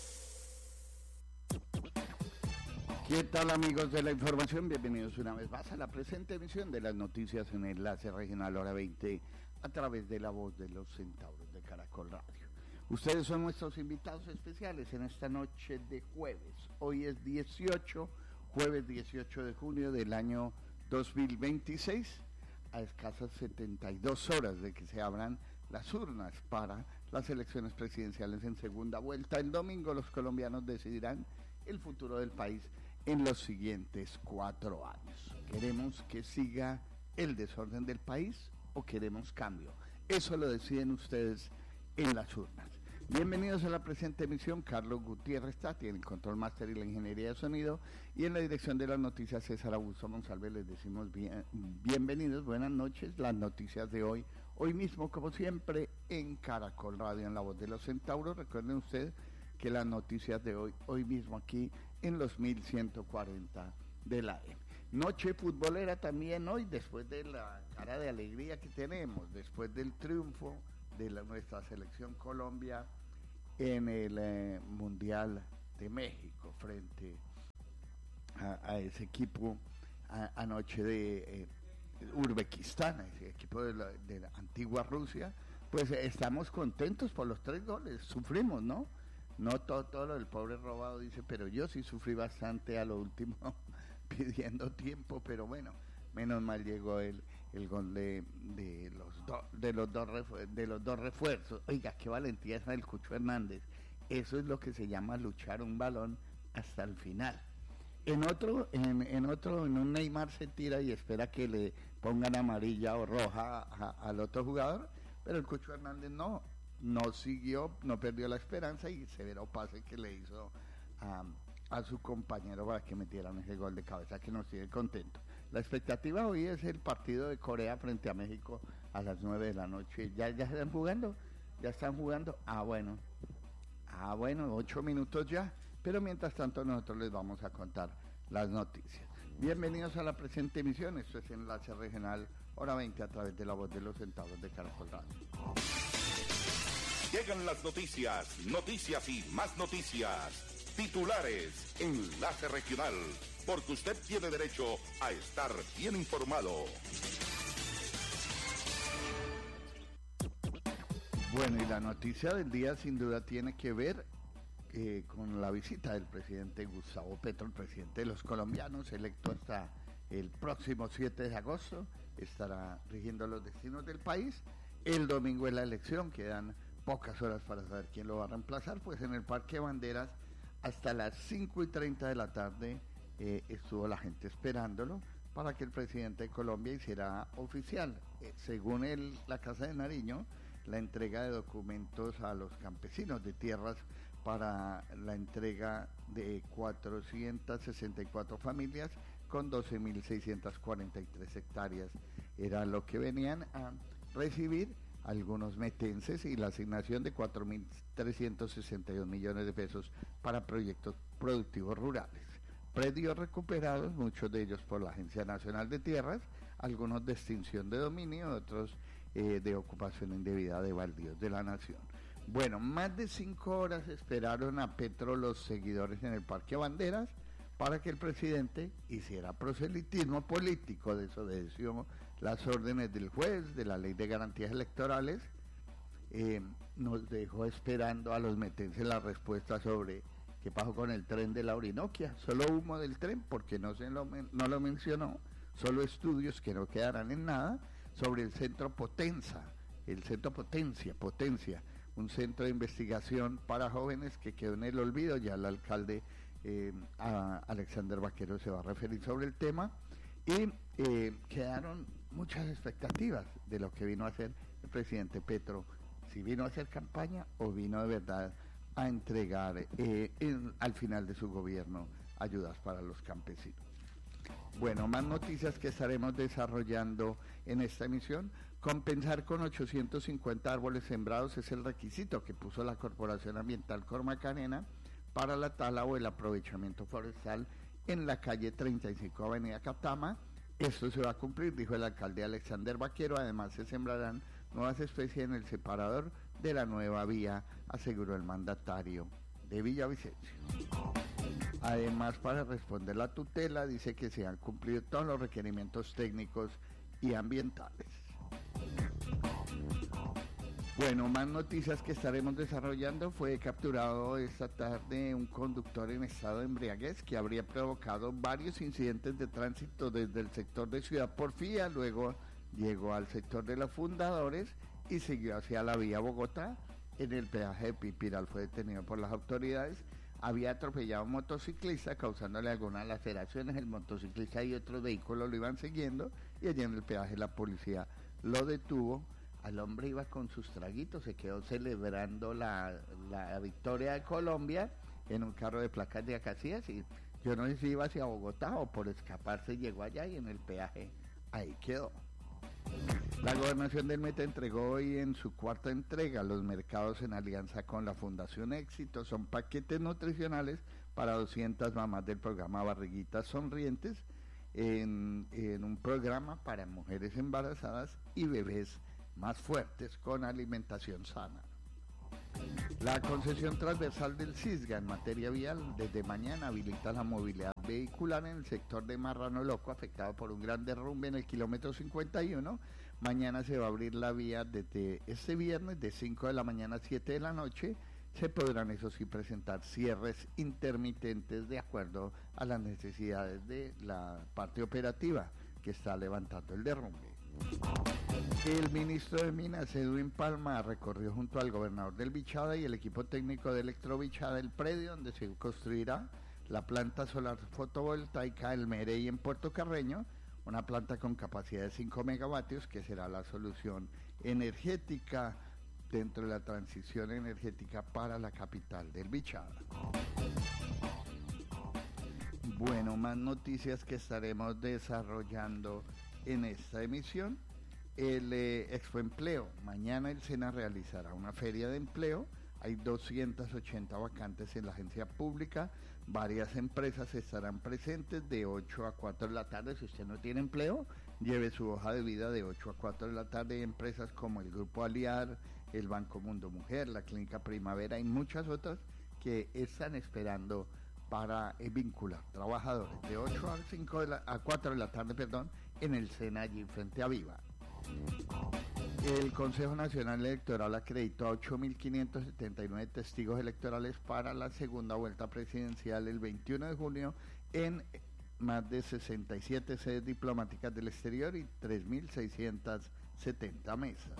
¿Qué tal, amigos de la información? Bienvenidos una vez más a la presente emisión de las noticias en Enlace Regional Hora veinte a través de La Voz de los Centauros de Caracol Radio. Ustedes son nuestros invitados especiales en esta noche de jueves. Hoy es dieciocho, jueves dieciocho de junio del año dos mil veintiséis, a escasas setenta y dos horas de que se abran las urnas para las elecciones presidenciales en segunda vuelta. El domingo los colombianos decidirán el futuro del país en los siguientes cuatro años. ¿Queremos que siga el desorden del país o queremos cambio? Eso lo deciden ustedes en las urnas. Bienvenidos a la presente emisión. Carlos Gutiérrez Tati en el control máster y la ingeniería de sonido, y en la dirección de las noticias César Augusto Monsalve. Les decimos bien, bienvenidos, buenas noches. Las noticias de hoy, hoy mismo como siempre en Caracol Radio, en La Voz de los Centauros. Recuerden ustedes que las noticias de hoy, hoy mismo aquí en los mil ciento cuarenta de la A M. Noche futbolera también hoy, después de la cara de alegría que tenemos, después del triunfo de la, nuestra selección Colombia en el eh, Mundial de México frente a, a ese equipo a, anoche de eh, Uzbekistán, ese equipo de la, de la antigua Rusia. Pues eh, estamos contentos por los tres goles, sufrimos, ¿no? No todo, todo lo del pobre robado dice, pero yo sí sufrí bastante a lo último pidiendo tiempo, pero bueno, menos mal llegó el, el gol de, de los do, de los dos de los dos refuerzos. Oiga, qué valentía esa del Cucho Hernández. Eso es lo que se llama luchar un balón hasta el final. En otro, en, en otro, en un Neymar se tira y espera que le pongan amarilla o roja a, a, al otro jugador, pero el Cucho Hernández no, no siguió, no perdió la esperanza y severo pase que le hizo a, a su compañero para que metieran ese gol de cabeza que nos tiene contento. La expectativa hoy es el partido de Corea frente a México a las nueve de la noche. ¿Ya, ya están jugando? ¿Ya están jugando? Ah, bueno. Ah, bueno, ocho minutos ya. Pero mientras tanto nosotros les vamos a contar las noticias. Bienvenidos a la presente emisión. Esto es Enlace Regional, hora veinte, a través de La Voz de los Centauros de Caracol Radio. Llegan las noticias, noticias y más noticias. Titulares, Enlace Regional, porque usted tiene derecho a estar bien informado. Bueno, y la noticia del día sin duda tiene que ver eh, con la visita del presidente Gustavo Petro, el presidente de los colombianos, electo hasta el próximo siete de agosto, estará rigiendo los destinos del país. El domingo es la elección, quedan pocas horas para saber quién lo va a reemplazar, pues en el Parque Banderas hasta las cinco y treinta de la tarde eh, estuvo la gente esperándolo para que el presidente de Colombia hiciera oficial, eh, según el, la Casa de Nariño, la entrega de documentos a los campesinos de tierras para la entrega de cuatrocientas sesenta y cuatro familias con doce mil seiscientas cuarenta y tres hectáreas. Era lo que venían a recibir algunos metenses y la asignación de cuatro mil trescientos sesenta y dos millones de pesos para proyectos productivos rurales. Predios recuperados, muchos de ellos por la Agencia Nacional de Tierras, algunos de extinción de dominio, otros eh, de ocupación indebida de baldíos de la nación. Bueno, más de cinco horas esperaron a Petro los seguidores en el Parque Banderas para que el presidente hiciera proselitismo político, desobedeció las órdenes del juez de la Ley de Garantías Electorales, eh, nos dejó esperando a los metenses la respuesta sobre qué pasó con el tren de la Orinoquia. Solo humo del tren, porque no, se lo, no lo mencionó, solo estudios que no quedarán en nada, sobre el centro Potenza, el centro Potencia, Potencia, un centro de investigación para jóvenes que quedó en el olvido. Ya el alcalde eh, a Alexander Vaquero se va a referir sobre el tema, y eh, quedaron muchas expectativas de lo que vino a hacer el presidente Petro, si vino a hacer campaña o vino de verdad a entregar eh, en, al final de su gobierno ayudas para los campesinos. Bueno, más noticias que estaremos desarrollando en esta emisión. Compensar con ochocientos cincuenta árboles sembrados es el requisito que puso la Corporación Ambiental Cormacanena para la tala o el aprovechamiento forestal en la calle treinta y cinco Avenida Catama. Esto se va a cumplir, dijo el alcalde Alexander Vaquero. Además se sembrarán nuevas especies en el separador de la nueva vía, aseguró el mandatario de Villavicencio. Además, para responder la tutela, dice que se han cumplido todos los requerimientos técnicos y ambientales. Bueno, más noticias que estaremos desarrollando. Fue capturado esta tarde un conductor en estado de embriaguez que habría provocado varios incidentes de tránsito desde el sector de Ciudad Porfía, luego llegó al sector de los Fundadores y siguió hacia la vía Bogotá. En el peaje de Pipiral fue detenido por las autoridades. Había atropellado a un motociclista causándole algunas laceraciones. El motociclista y otros vehículos lo iban siguiendo y allí en el peaje la policía lo detuvo. Al hombre iba con sus traguitos, se quedó celebrando la, la victoria de Colombia en un carro de placas de Acacias, y yo no sé si iba hacia Bogotá o por escaparse llegó allá y en el peaje ahí quedó. La Gobernación del Meta entregó hoy en su cuarta entrega los mercados en alianza con la Fundación Éxito. Son paquetes nutricionales para doscientas mamás del programa Barriguitas Sonrientes, en, en un programa para mujeres embarazadas y bebés más fuertes con alimentación sana. La concesión transversal del CISGA en materia vial desde mañana habilita la movilidad vehicular en el sector de Marrano Loco, afectado por un gran derrumbe en el kilómetro cincuenta y uno. Mañana se va a abrir la vía desde este viernes de cinco de la mañana a siete de la noche. Se podrán, eso sí, presentar cierres intermitentes de acuerdo a las necesidades de la parte operativa que está levantando el derrumbe. El ministro de Minas, Edwin Palma, recorrió junto al gobernador del Bichada y el equipo técnico de Electrobichada el predio donde se construirá la planta solar fotovoltaica El Merey en Puerto Carreño, una planta con capacidad de cinco megavatios que será la solución energética dentro de la transición energética para la capital del Bichada. Bueno, más noticias que estaremos desarrollando en esta emisión. El eh, Expoempleo. Mañana el SENA realizará una feria de empleo. Hay doscientas ochenta vacantes en la agencia pública. Varias empresas estarán presentes de ocho a cuatro de la tarde. Si usted no tiene empleo, lleve su hoja de vida de ocho a cuatro de la tarde. Hay empresas como el Grupo Aliar, el Banco Mundo Mujer, la Clínica Primavera y muchas otras que están esperando para eh, vincular trabajadores de ocho a cinco de la, a cuatro de la tarde, perdón, en el SENA allí frente a Viva. El Consejo Nacional Electoral acreditó a ocho mil quinientos setenta y nueve testigos electorales para la segunda vuelta presidencial el veintiuno de junio en más de sesenta y siete sedes diplomáticas del exterior y tres mil seiscientas setenta mesas.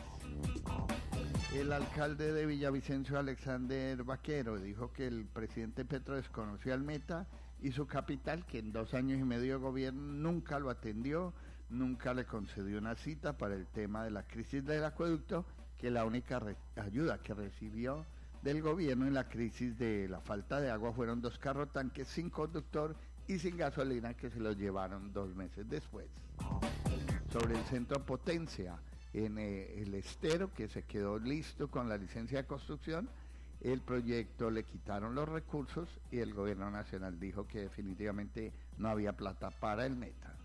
El alcalde de Villavicencio, Alexander Vaquero, dijo que el presidente Petro desconoció al Meta y su capital, que en dos años y medio de gobierno nunca lo atendió, nunca le concedió una cita para el tema de la crisis del acueducto, que la única ayuda que recibió del gobierno en la crisis de la falta de agua fueron dos carros tanques sin conductor y sin gasolina que se los llevaron dos meses después. Sobre el centro Potencia, en eh, el Estero, que se quedó listo con la licencia de construcción, el proyecto le quitaron los recursos y el gobierno nacional dijo que definitivamente no había plata para el Meta.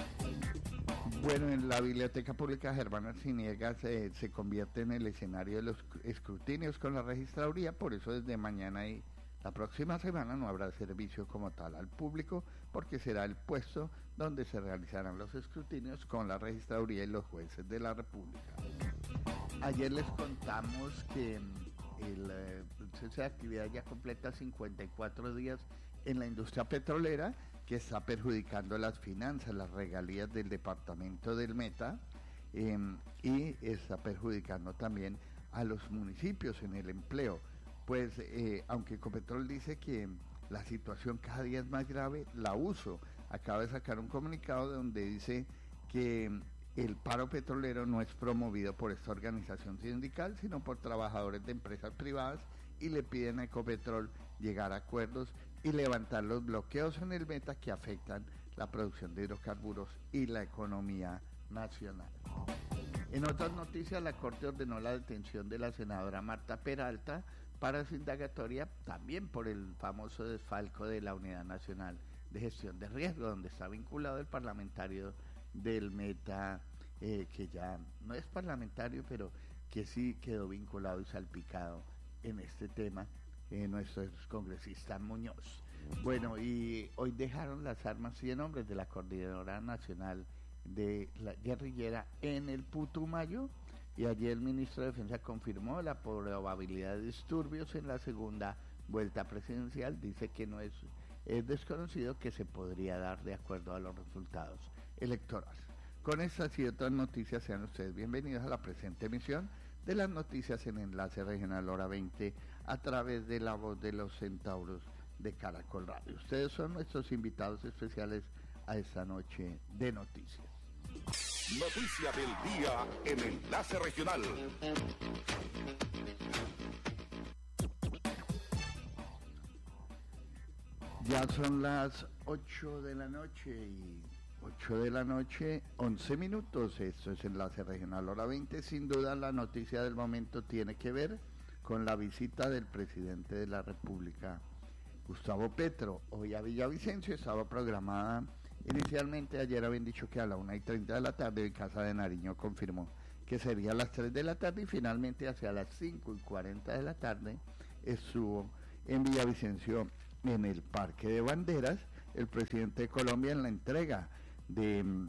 Bueno, en la Biblioteca Pública Germán Arciniegas eh, se convierte en el escenario de los escrutinios con la registraduría, por eso desde mañana y la próxima semana no habrá servicio como tal al público, porque será el puesto donde se realizarán los escrutinios con la registraduría y los jueces de la República. Ayer les contamos que el eh, cese de actividad ya completa cincuenta y cuatro días en la industria petrolera, que está perjudicando las finanzas, las regalías del departamento del Meta, eh, y está perjudicando también a los municipios en el empleo. Pues eh, aunque Ecopetrol dice que la situación cada día es más grave, la USO acaba de sacar un comunicado donde dice que el paro petrolero no es promovido por esta organización sindical, sino por trabajadores de empresas privadas, y le piden a Ecopetrol llegar a acuerdos y levantar los bloqueos en el Meta que afectan la producción de hidrocarburos y la economía nacional. En otras noticias, la Corte ordenó la detención de la senadora Marta Peralta para su indagatoria también por el famoso desfalco de la Unidad Nacional de Gestión de Riesgo, donde está vinculado el parlamentario del Meta, eh, que ya no es parlamentario, pero que sí quedó vinculado y salpicado en este tema, eh, nuestro congresista Muñoz. Bueno, y hoy dejaron las armas cien hombres de la Coordinadora Nacional de la Guerrillera en el Putumayo, y ayer el ministro de Defensa confirmó la probabilidad de disturbios en la segunda vuelta presidencial. Dice que no es, es desconocido, que se podría dar de acuerdo a los resultados electorales. Con estas y otras noticias, sean ustedes bienvenidos a la presente emisión de las noticias en Enlace Regional Hora veinte a través de La Voz de los Centauros de Caracol Radio. Ustedes son nuestros invitados especiales a esta noche de noticias. Noticia del día en Enlace Regional. Ya son las ocho de la noche y ocho de la noche, once minutos. Esto es Enlace Regional Hora veinte. Sin duda la noticia del momento tiene que ver con la visita del presidente de la República, Gustavo Petro, hoy a Villavicencio. Estaba programada Inicialmente ayer habían dicho que a la una y treinta de la tarde, y Casa de Nariño confirmó que sería a las tres de la tarde, y finalmente hacia las cinco y cuarenta de la tarde estuvo en Villavicencio, en el Parque de Banderas, el presidente de Colombia en la entrega de mm,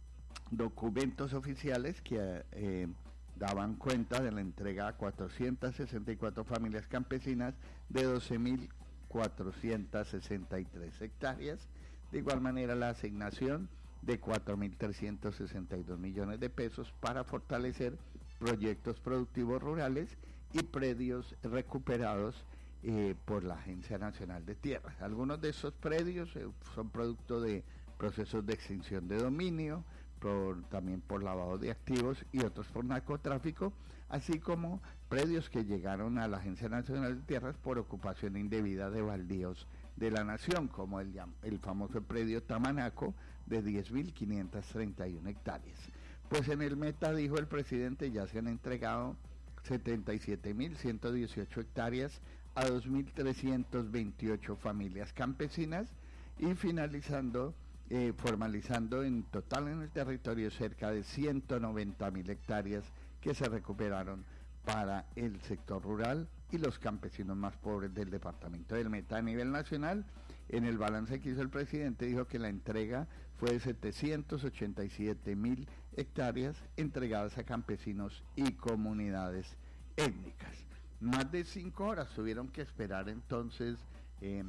documentos oficiales que eh, daban cuenta de la entrega a cuatrocientas sesenta y cuatro familias campesinas de doce mil cuatrocientas sesenta y tres hectáreas. De igual manera, la asignación de cuatro mil trescientos sesenta y dos millones de pesos para fortalecer proyectos productivos rurales y predios recuperados eh, por la Agencia Nacional de Tierras. Algunos de esos predios eh, son producto de procesos de extinción de dominio, por, también por lavado de activos y otros por narcotráfico, así como predios que llegaron a la Agencia Nacional de Tierras por ocupación indebida de baldíos de la nación, como el, el famoso predio Tamanaco de diez mil quinientas treinta y una hectáreas. Pues en el Meta, dijo el presidente, ya se han entregado setenta y siete mil ciento dieciocho hectáreas a dos mil trescientas veintiocho familias campesinas y finalizando, eh, formalizando en total en el territorio cerca de ciento noventa mil hectáreas que se recuperaron para el sector rural y los campesinos más pobres del departamento del Meta. A nivel nacional, en el balance que hizo el presidente, dijo que la entrega fue de setecientas ochenta y siete mil hectáreas entregadas a campesinos y comunidades étnicas. Más de cinco horas tuvieron que esperar entonces eh,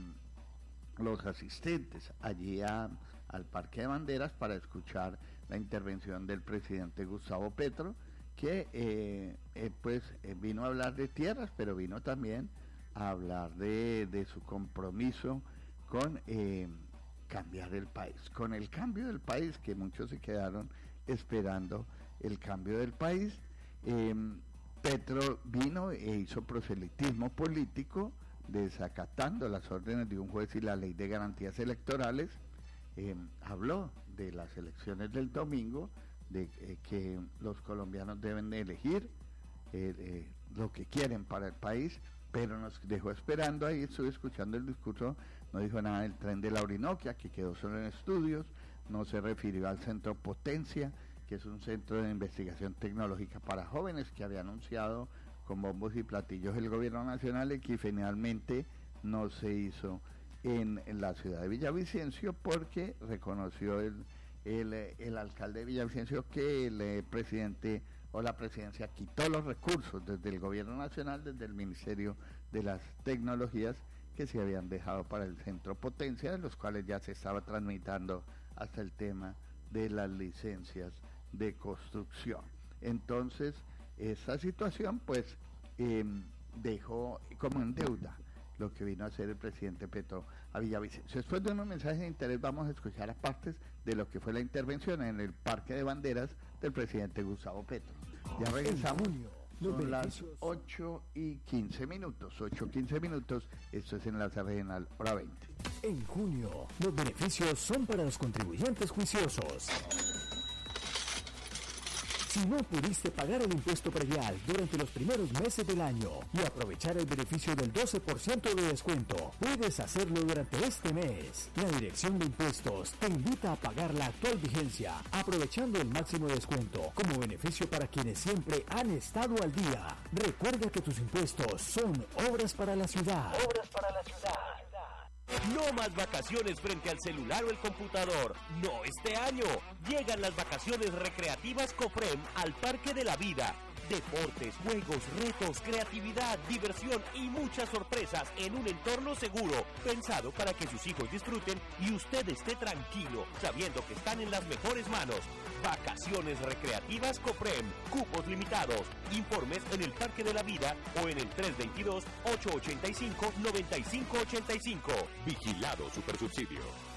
los asistentes allí a, al Parque de Banderas para escuchar la intervención del presidente Gustavo Petro, que eh, eh, pues eh, vino a hablar de tierras, pero vino también a hablar de, de su compromiso con eh, cambiar el país, con el cambio del país, que muchos se quedaron esperando el cambio del país. Eh, Petro vino e hizo proselitismo político, desacatando las órdenes de un juez y la ley de garantías electorales. Eh, habló de las elecciones del domingo, de eh, que los colombianos deben de elegir eh, eh, lo que quieren para el país, pero nos dejó esperando ahí. Estuve escuchando el discurso, no dijo nada del tren de la Orinoquia, que quedó solo en estudios, no se refirió al Centro Potencia, que es un centro de investigación tecnológica para jóvenes que había anunciado con bombos y platillos el gobierno nacional y que finalmente no se hizo en, en la ciudad de Villavicencio, porque reconoció el El, el alcalde de Villavicencio que el eh, presidente o la presidencia quitó los recursos desde el gobierno nacional, desde el Ministerio de las Tecnologías, que se habían dejado para el Centro Potencia, de los cuales ya se estaba tramitando hasta el tema de las licencias de construcción. Entonces, esa situación pues eh, dejó como en deuda lo que vino a hacer el presidente Petro a Villavicencio. Después de unos mensajes de interés, vamos a escuchar a partes de lo que fue la intervención en el Parque de Banderas del presidente Gustavo Petro. Ya regresamos. Son las ocho y quince minutos, ocho y quince minutos, esto es Enlace Regional, hora veinte. En junio, los beneficios son para los contribuyentes juiciosos. Si no pudiste pagar el impuesto predial durante los primeros meses del año y aprovechar el beneficio del doce por ciento de descuento, puedes hacerlo durante este mes. La Dirección de Impuestos te invita a pagar la actual vigencia, aprovechando el máximo descuento como beneficio para quienes siempre han estado al día. Recuerda que tus impuestos son obras para la ciudad. Obras para la ciudad. No más vacaciones frente al celular o el computador. No este año. Llegan las vacaciones recreativas Cofrem al Parque de la Vida. Deportes, juegos, retos, creatividad, diversión y muchas sorpresas en un entorno seguro, pensado para que sus hijos disfruten y usted esté tranquilo, sabiendo que están en las mejores manos. Vacaciones recreativas Cofrem, cupos limitados. Informes en el Parque de la Vida o en el tres dos dos, ocho ocho cinco, nueve cinco ocho cinco. Vigilado Supersubsidio.